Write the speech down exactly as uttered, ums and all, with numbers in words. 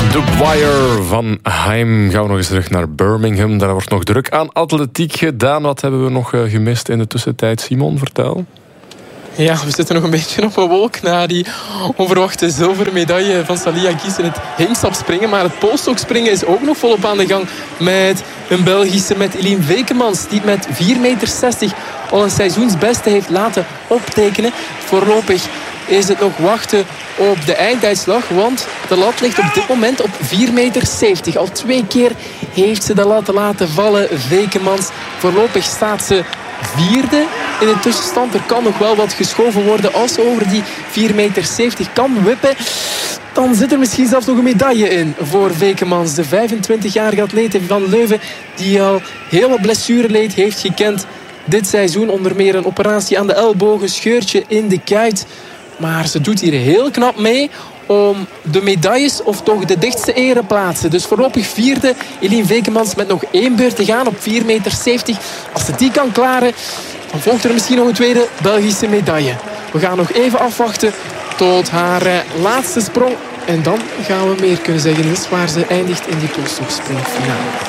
Wire van Haim. Gaan we nog eens terug naar Birmingham. Daar wordt nog druk aan atletiek gedaan. Wat hebben we nog gemist in de tussentijd? Simon, vertel. Ja, we zitten nog een beetje op een wolk na die onverwachte zilveren medaille van Salia Guys in het heenstapspringen. Maar het polsstokspringen is ook nog volop aan de gang met een Belgische, met Eline Wekemans, die met vier meter zestig al een seizoensbeste heeft laten optekenen. Voorlopig is het nog wachten op de einduitslag, want de lat ligt op dit moment op vier meter zeventig. Al twee keer heeft ze de lat laten vallen, Wekemans. Voorlopig staat ze vierde in de tussenstand. Er kan nog wel wat geschoven worden. Als ze over die vier meter zeventig kan wippen, dan zit er misschien zelfs nog een medaille in voor Wekemans. De vijfentwintigjarige atlete van Leuven, die al heel wat blessureleed heeft gekend dit seizoen. Onder meer een operatie aan de elleboog, een scheurtje in de kuit. Maar ze doet hier heel knap mee om de medailles of toch de dichtste ereplaatsen. Dus voorlopig vierde Eline Wekemans met nog één beurt te gaan op vier meter zeventig. Als ze die kan klaren, dan volgt er misschien nog een tweede Belgische medaille. We gaan nog even afwachten tot haar eh, laatste sprong. En dan gaan we meer kunnen zeggen. Dat is waar ze eindigt in die polsstokspringfinale.